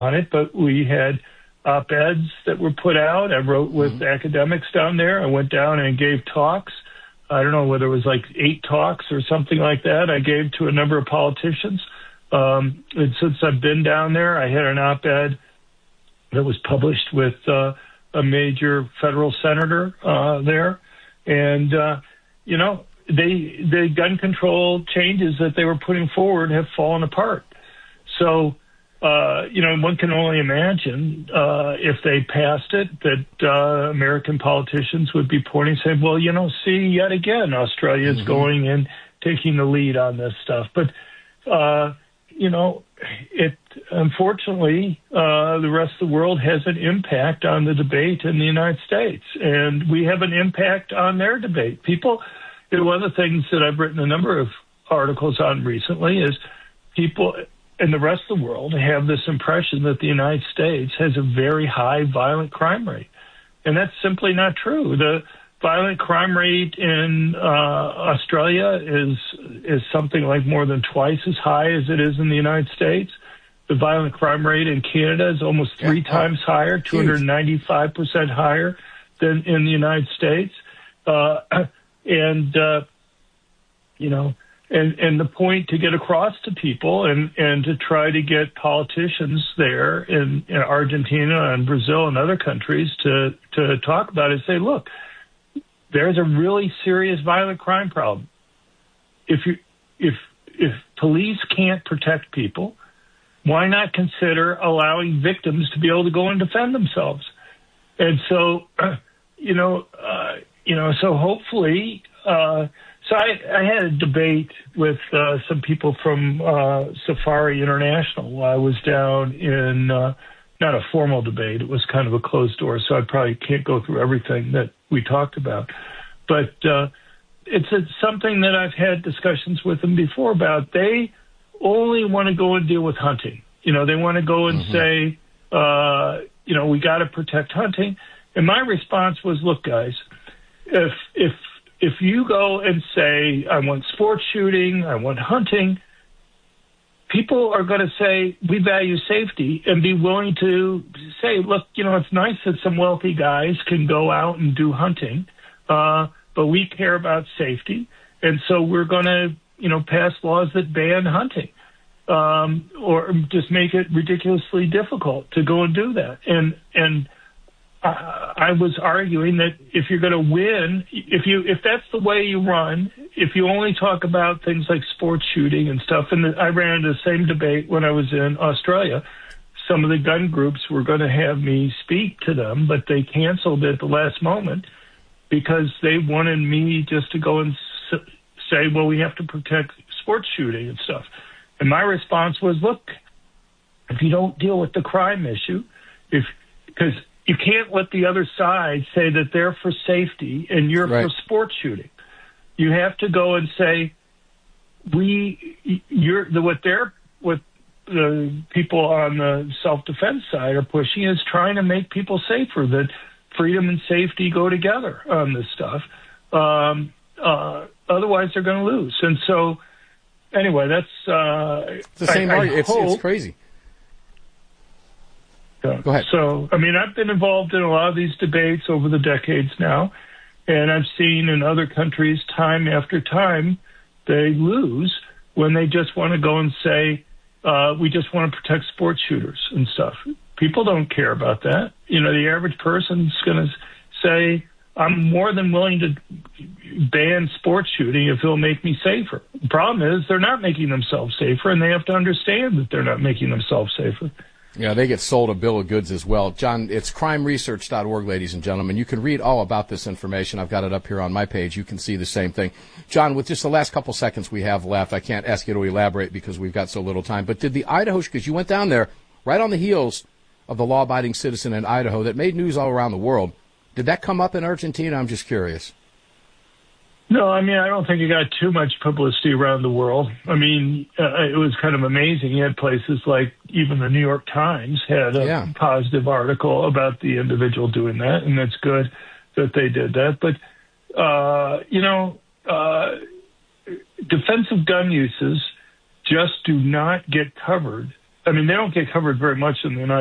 on it, but we had op-eds that were put out. I wrote with academics down there. I went down and gave talks. I don't know whether it was like 8 talks or something like that. I gave to a number of politicians. And since I've been down there, I had an op-ed that was published with a major federal senator there. And, you know, the gun control changes that they were putting forward have fallen apart. So, you know, one can only imagine if they passed it that American politicians would be pointing, saying, well, you know, see, yet again, Australia is going and taking the lead on this stuff. But, you know, it unfortunately, the rest of the world has an impact on the debate in the United States, and we have an impact on their debate. People, you know, one of the things that I've written a number of articles on recently is people in the rest of the world have this impression that the United States has a very high violent crime rate. And that's simply not true. The violent crime rate in Australia is something like more than twice as high as it is in the United States. The violent crime rate in Canada is almost 3 times higher, 295% higher than in the United States. You know, and the point to get across to people and to try to get politicians there in Argentina and Brazil and other countries to talk about it, say, look, there's a really serious violent crime problem. If police can't protect people, why not consider allowing victims to be able to go and defend themselves? And so, so hopefully, so I had a debate with some people from Safari International while I was down in, not a formal debate, it was kind of a closed door, so I probably can't go through everything that we talked about. But it's something that I've had discussions with them before about. They only want to go and deal with hunting. You know, they want to go and say, we got to protect hunting. And my response was, look, guys, if you go and say, I want sports shooting, I want hunting, people are going to say, we value safety, and be willing to say, look, you know, it's nice that some wealthy guys can go out and do hunting, but we care about safety. And so we're going to, pass laws that ban hunting, or just make it ridiculously difficult to go and do that. And I was arguing that if you're going to win, if that's the way you run, if you only talk about things like sports shooting and stuff, and I ran into the same debate when I was in Australia. Some of the gun groups were going to have me speak to them, but they canceled at the last moment because they wanted me just to go and say, well, we have to protect sports shooting and stuff. And my response was, look, if you don't deal with the crime issue, because you can't let the other side say that they're for safety and you're for sports shooting. You have to go and say, what the people on the self-defense side are pushing is trying to make people safer, that freedom and safety go together on this stuff. Otherwise, they're going to lose. And so, anyway, that's it's the same argument. It's crazy. Go ahead. So, I mean, I've been involved in a lot of these debates over the decades now, and I've seen in other countries time after time they lose when they just want to go and say, we just want to protect sports shooters and stuff. People don't care about that. The average person's going to say, I'm more than willing to ban sports shooting if it'll make me safer. The problem is they're not making themselves safer, and they have to understand that they're not making themselves safer. Yeah, they get sold a bill of goods as well. John, it's crimeresearch.org, ladies and gentlemen. You can read all about this information. I've got it up here on my page. You can see the same thing. John, with just the last couple seconds we have left, I can't ask you to elaborate because we've got so little time, but did the Idaho, because you went down there right on the heels of the law-abiding citizen in Idaho that made news all around the world, did that come up in Argentina? I'm just curious. No, I mean, I don't think it got too much publicity around the world. I mean, it was kind of amazing. You had places like even the New York Times had a positive article about the individual doing that, and that's good that they did that. But, defensive gun uses just do not get covered I mean, they don't get covered very much in the United